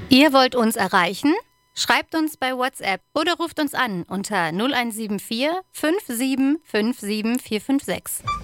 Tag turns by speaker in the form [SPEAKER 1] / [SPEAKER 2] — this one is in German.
[SPEAKER 1] Ihr wollt uns erreichen? Schreibt uns bei WhatsApp oder ruft uns an unter 0174 57 57 456.